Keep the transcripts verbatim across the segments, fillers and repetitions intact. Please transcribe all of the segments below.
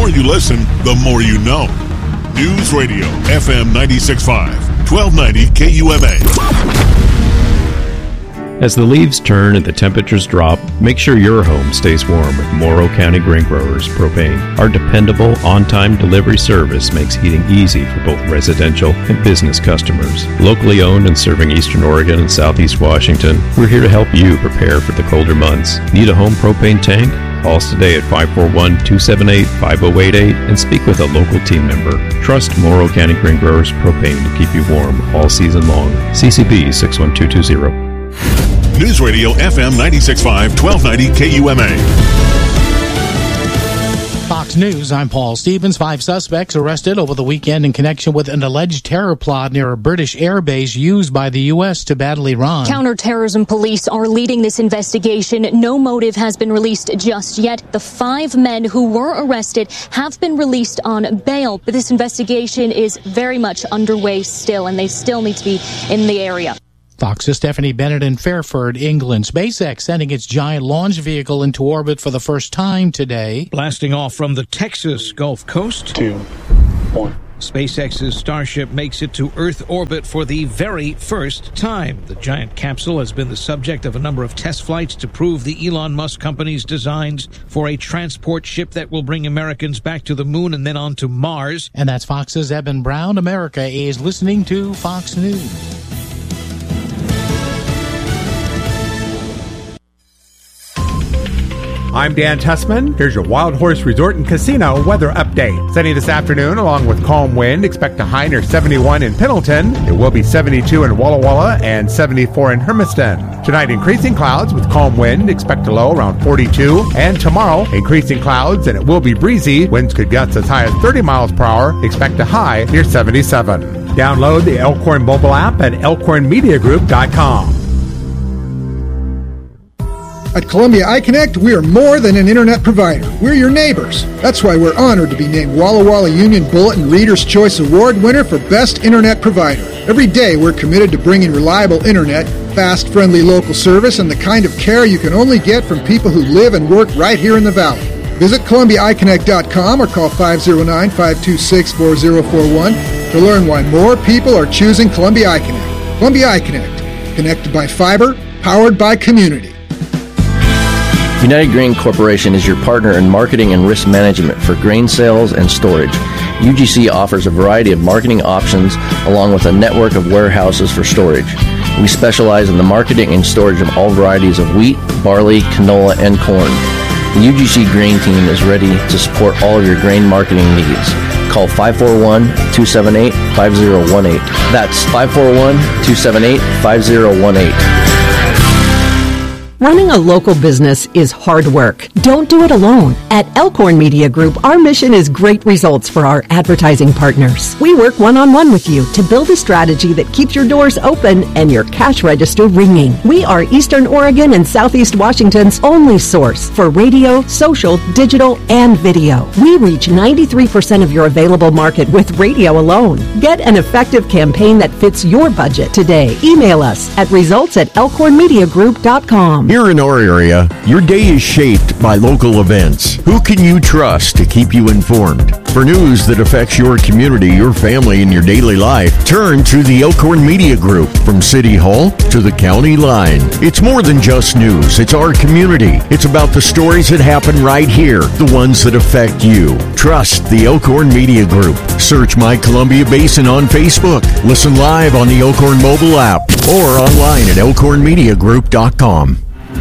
more you listen, the more you know. News Radio, F M ninety-six point five, twelve ninety K U M A. As the leaves turn and the temperatures drop, make sure your home stays warm with Morrow County Grain Growers Propane. Our dependable, on-time delivery service makes heating easy for both residential and business customers. Locally owned and serving Eastern Oregon and Southeast Washington, we're here to help you prepare for the colder months. Need a home propane tank? Call us today at five four one, two seven eight, five zero eight eight and speak with a local team member. Trust Morrow County Grain Growers Propane to keep you warm all season long. C C B six one two two zero. News Radio F M ninety-six point five, twelve ninety K U M A. Fox News, I'm Paul Stevens. Five suspects arrested over the weekend in connection with an alleged terror plot near a British airbase used by the U S to battle Iran. Counterterrorism police are leading this investigation. No motive has been released just yet. The five men who were arrested have been released on bail, but this investigation is very much underway still, and they still need to be in the area. Fox's Stephanie Bennett in Fairford, England. SpaceX sending its giant launch vehicle into orbit for the first time today. Blasting off from the Texas Gulf Coast. Two, one. SpaceX's Starship makes it to Earth orbit for the very first time. The giant capsule has been the subject of a number of test flights to prove the Elon Musk company's designs for a transport ship that will bring Americans back to the moon and then on to Mars. And that's Fox's Eben Brown. America is listening to Fox News. I'm Dan Tessman. Here's your Wild Horse Resort and Casino weather update. Sunny this afternoon along with calm wind. Expect a high near seventy-one in Pendleton. It will be seventy-two in Walla Walla and seventy-four in Hermiston. Tonight, increasing clouds with calm wind. Expect a low around forty-two. And tomorrow, increasing clouds and it will be breezy. Winds could gust as high as thirty miles per hour. Expect a high near seventy-seven. Download the Elkhorn mobile app at elkhorn media group dot com. At Columbia iConnect, we are more than an internet provider. We're your neighbors. That's why we're honored to be named Walla Walla Union Bulletin Reader's Choice Award winner for Best Internet Provider. Every day, we're committed to bringing reliable internet, fast, friendly local service, and the kind of care you can only get from people who live and work right here in the Valley. Visit Columbia i connect dot com or call five oh nine, five two six, four oh four one to learn why more people are choosing Columbia iConnect. Columbia iConnect, connected by fiber, powered by community. United Grain Corporation is your partner in marketing and risk management for grain sales and storage. U G C offers a variety of marketing options along with a network of warehouses for storage. We specialize in the marketing and storage of all varieties of wheat, barley, canola, and corn. The U G C Grain Team is ready to support all of your grain marketing needs. Call five four one, two seven eight, five oh one eight. That's five four one, two seven eight, five oh one eight. Running a local business is hard work. Don't do it alone. At Elkhorn Media Group, our mission is great results for our advertising partners. We work one-on-one with you to build a strategy that keeps your doors open and your cash register ringing. We are Eastern Oregon and Southeast Washington's only source for radio, social, digital, and video. We reach ninety-three percent of your available market with radio alone. Get an effective campaign that fits your budget today. Email us at results at elkhorn media group dot com. Here in our area, your day is shaped by local events. Who can you trust to keep you informed? For news that affects your community, your family, and your daily life, turn to the Elkhorn Media Group. From City Hall to the county line. It's more than just news. It's our community. It's about the stories that happen right here, the ones that affect you. Trust the Elkhorn Media Group. Search My Columbia Basin on Facebook. Listen live on the Elkhorn mobile app or online at elkhorn media group dot com.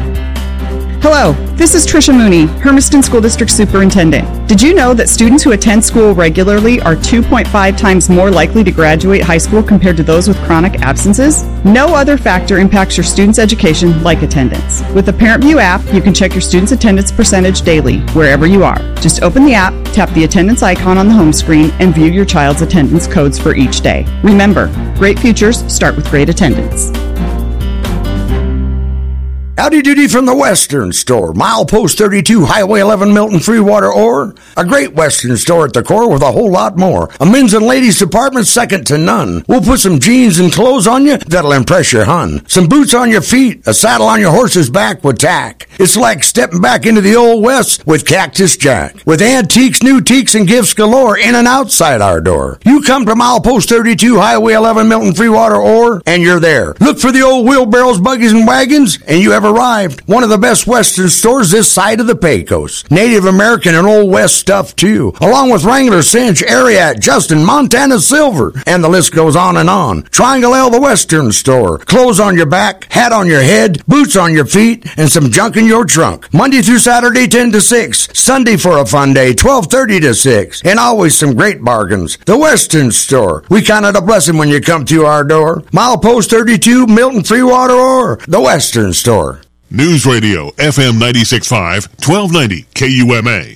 Hello, this is Tricia Mooney, Hermiston School District Superintendent. Did you know that students who attend school regularly are two point five times more likely to graduate high school compared to those with chronic absences? No other factor impacts your students' education like attendance. With the ParentView app, you can check your students' attendance percentage daily, wherever you are. Just open the app, tap the attendance icon on the home screen, and view your child's attendance codes for each day. Remember, great futures start with great attendance. Howdy doody from the Western Store. Milepost thirty-two, Highway eleven, Milton, Freewater, or a great Western store at the core with a whole lot more. A men's and ladies department second to none. We'll put some jeans and clothes on you that'll impress your hun. Some boots on your feet, a saddle on your horse's back with tack. It's like stepping back into the old West with Cactus Jack. With antiques, new teaks, and gifts galore in and outside our door. You come to Milepost thirty-two, Highway eleven, Milton, Freewater, or, and you're there. Look for the old wheelbarrows, buggies, and wagons, and you have arrived. One of the best Western stores this side of the Pecos. Native American and Old West stuff, too. Along with Wrangler, Cinch, Ariat, Justin, Montana Silver, and the list goes on and on. Triangle L, the Western Store. Clothes on your back, hat on your head, boots on your feet, and some junk in your trunk. Monday through Saturday, ten to six. Sunday for a fun day, twelve thirty to six. And always some great bargains. The Western Store. We count it a blessing when you come to our door. Milepost thirty-two, Milton, Freewater, or the Western Store. News Radio, F M ninety-six point five, twelve ninety K U M A.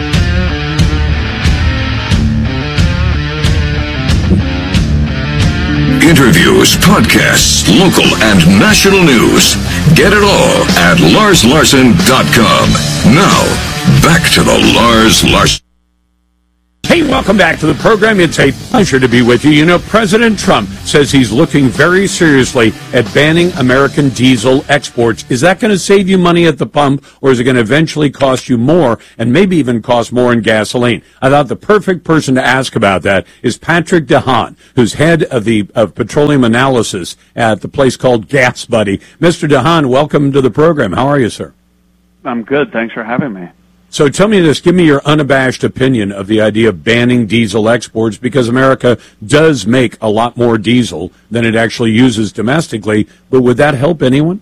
Interviews, podcasts, local and national news. Get it all at lars larson dot com. Now, back to the Lars Larson. Hey, welcome back to the program. It's a pleasure to be with you. You know, President Trump says he's looking very seriously at banning American diesel exports. Is that going to save you money at the pump, or is it going to eventually cost you more and maybe even cost more in gasoline? I thought the perfect person to ask about that is Patrick DeHaan, who's head of the of petroleum analysis at the place called Gas Buddy. Mister DeHaan, welcome to the program. How are you, sir? I'm good. Thanks for having me. So tell me this, give me your unabashed opinion of the idea of banning diesel exports, because America does make a lot more diesel than it actually uses domestically, but would that help anyone?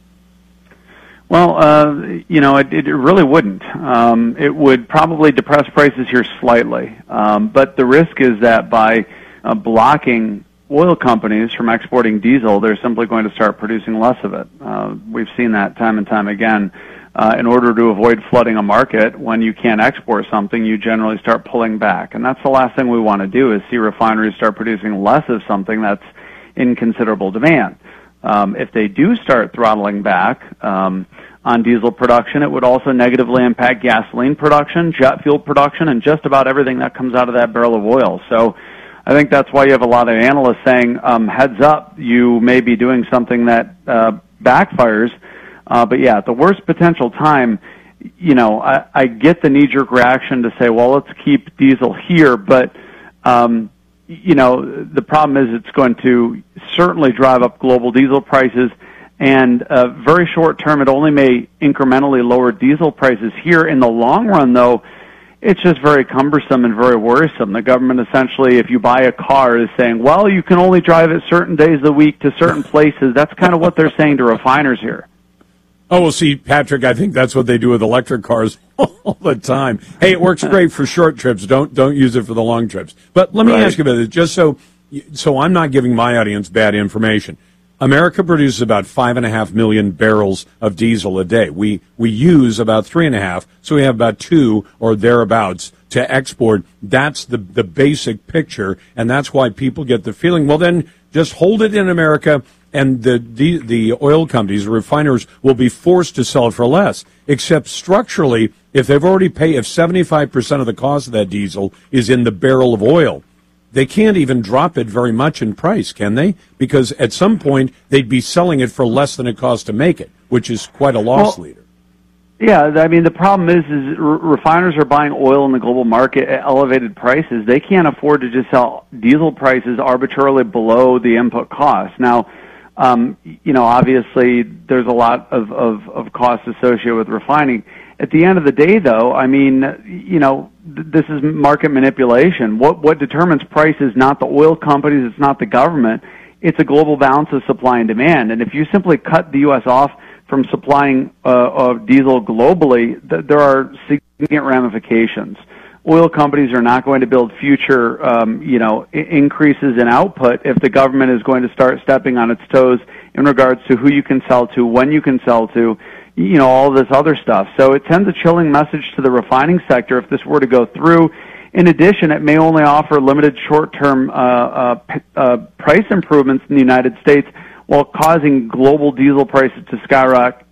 Well, uh, you know, it, it really wouldn't. Um, it would probably depress prices here slightly, um, but the risk is that by uh, blocking oil companies from exporting diesel, they're simply going to start producing less of it. Uh, we've seen that time and time again. Uh, in order to avoid flooding a market, when you can't export something, you generally start pulling back. And that's the last thing we want to do, is see refineries start producing less of something that's in considerable demand. Um, if they do start throttling back um, on diesel production, it would also negatively impact gasoline production, jet fuel production, and just about everything that comes out of that barrel of oil. So I think that's why you have a lot of analysts saying, um, heads up, you may be doing something that uh, backfires. Uh, but yeah, at the worst potential time, you know, I, I get the knee-jerk reaction to say, well, let's keep diesel here, but, um, you know, the problem is it's going to certainly drive up global diesel prices, and uh, very short term, it only may incrementally lower diesel prices here. In the long run, though, it's just very cumbersome and very worrisome. The government essentially, if you buy a car, is saying, well, you can only drive it certain days of the week to certain places. That's kind of what they're saying to refiners here. Oh, well, see, Patrick, I think that's what they do with electric cars all the time. Hey, it works great for short trips. Don't don't use it for the long trips. But let me right. ask you about this, just so so I'm not giving my audience bad information. America produces about five and a half million barrels of diesel a day. We we use about three and a half, so we have about two or thereabouts to export. That's the the basic picture, and that's why people get the feeling, well, then just hold it in America, and the, the the oil companies, the refiners, will be forced to sell it for less. Except structurally, if they've already paid, if seventy-five percent of the cost of that diesel is in the barrel of oil, they can't even drop it very much in price, can they? Because at some point, they'd be selling it for less than it costs to make it, which is quite a loss well, leader. Yeah, I mean, the problem is, is re- refiners are buying oil in the global market at elevated prices. They can't afford to just sell diesel prices arbitrarily below the input cost. Now, Um, you know, obviously there's a lot of, of, of costs associated with refining. At the end of the day, though, I mean, you know, th- this is market manipulation. What what determines price is not the oil companies, it's not the government. It's a global balance of supply and demand. And if you simply cut the U S off from supplying uh, of diesel globally, th- there are significant ramifications. Oil companies are not going to build future, um, you know, I- increases in output if the government is going to start stepping on its toes in regards to who you can sell to, when you can sell to, you know, all this other stuff. So it sends a chilling message to the refining sector if this were to go through. In addition, it may only offer limited short-term uh, uh, p- uh, price improvements in the United States while causing global diesel prices to skyrocket,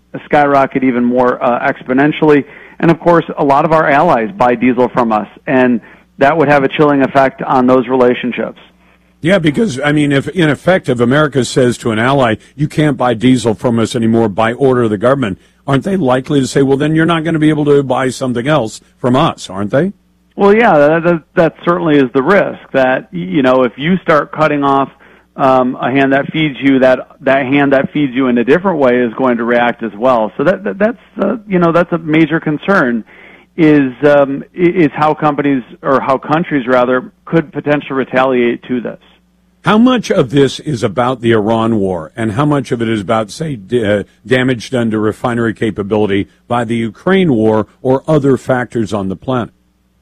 skyrocket even more uh, exponentially. And, of course, a lot of our allies buy diesel from us, and that would have a chilling effect on those relationships. Yeah, because, I mean, if in effect, if America says to an ally, you can't buy diesel from us anymore by order of the government, aren't they likely to say, well, then you're not going to be able to buy something else from us, aren't they? Well, yeah, that, that, that certainly is the risk, that, you know, if you start cutting off um, a hand that feeds you, that, that hand that feeds you in a different way is going to react as well. So that, that that's, uh, you know, that's a major concern. Is um, is how companies, or how countries rather, could potentially retaliate to this. How much of this is about the Iran war, and how much of it is about, say, d- uh, damage done to refinery capability by the Ukraine war or other factors on the planet?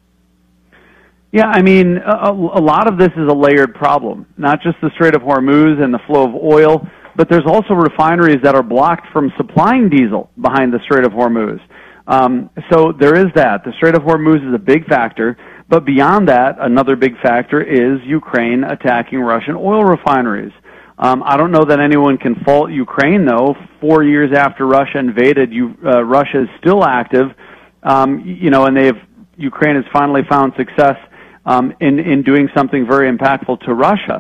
Yeah, I mean, a, a lot of this is a layered problem, not just the Strait of Hormuz and the flow of oil, but there's also refineries that are blocked from supplying diesel behind the Strait of Hormuz. Um, so there is that. The Strait of Hormuz is a big factor, but beyond that, another big factor is Ukraine attacking Russian oil refineries. Um, I don't know that anyone can fault Ukraine, though. Four years after Russia invaded, you, uh, Russia is still active, um, you know, and they've Ukraine has finally found success um, in in doing something very impactful to Russia.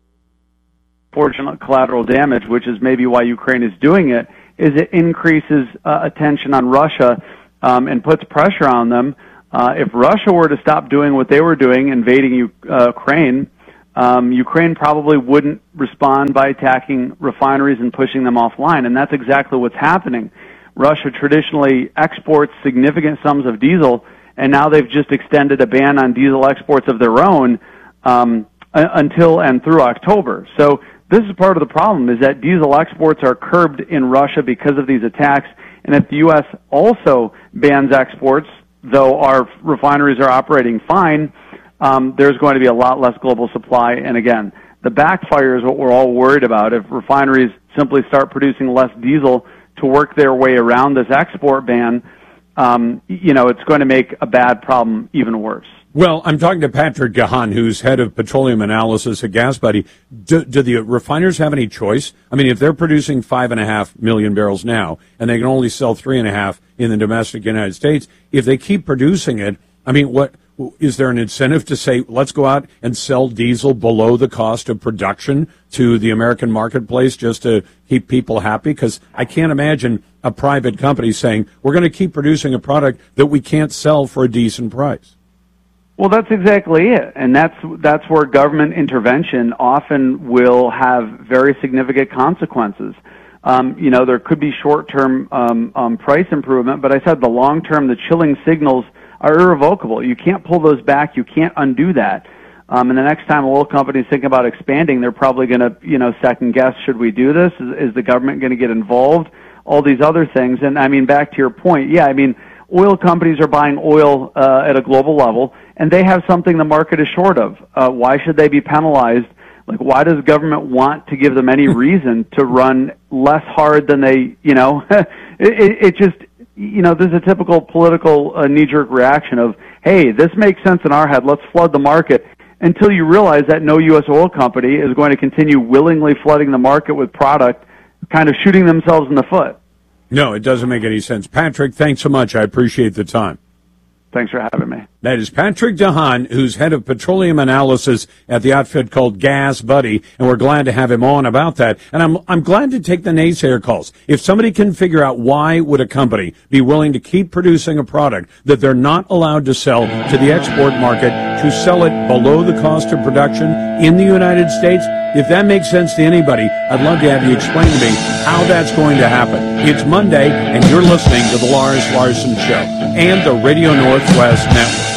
Fortunate collateral damage, which is maybe why Ukraine is doing it, is it increases uh, attention on Russia um, and puts pressure on them. Uh, if Russia were to stop doing what they were doing, invading U- uh, Ukraine, um, Ukraine probably wouldn't respond by attacking refineries and pushing them offline, and that's exactly what's happening. Russia traditionally exports significant sums of diesel, and now they've just extended a ban on diesel exports of their own um, until and through October. So this is part of the problem, is that diesel exports are curbed in Russia because of these attacks, and if the U S also bans exports, though our refineries are operating fine, um, there's going to be a lot less global supply. And again, the backfire is what we're all worried about. If refineries simply start producing less diesel to work their way around this export ban, um, you know, it's going to make a bad problem even worse. Well, I'm talking to Patrick Gahan, who's head of petroleum analysis at GasBuddy. Do, do the refiners have any choice? I mean, if they're producing five and a half million barrels now, and they can only sell three and a half in the domestic United States, if they keep producing it, I mean, what is there an incentive to say, let's go out and sell diesel below the cost of production to the American marketplace just to keep people happy? Because I can't imagine a private company saying, we're going to keep producing a product that we can't sell for a decent price. Well, that's exactly it, and that's that's where government intervention often will have very significant consequences. Um, you know, there could be short-term um, um, price improvement, but I said the long-term, the chilling signals are irrevocable. You can't pull those back. You can't undo that. Um, and the next time oil companies think about expanding, they're probably going to, you know, second guess: should we do this? Is, is the government going to get involved? All these other things, and I mean, back to your point, yeah, I mean, oil companies are buying oil uh, at a global level, and they have something the market is short of. Uh, why should they be penalized? Like, why does government want to give them any reason to run less hard than they, you know, it, it, it just, you know, there's a typical political uh, knee-jerk reaction of, hey, this makes sense in our head, let's flood the market, until you realize that no U S oil company is going to continue willingly flooding the market with product, kind of shooting themselves in the foot. No, it doesn't make any sense. Patrick, thanks so much. I appreciate the time. Thanks for having me. That is Patrick Gahan, who's head of petroleum analysis at the outfit called GasBuddy, and we're glad to have him on about that. And I'm I'm glad to take the naysayer calls. If somebody can figure out why would a company be willing to keep producing a product that they're not allowed to sell to the export market, to sell it below the cost of production in the United States, if that makes sense to anybody, I'd love to have you explain to me how that's going to happen. It's Monday, and you're listening to the Lars Larson Show and the Radio Northwest Network.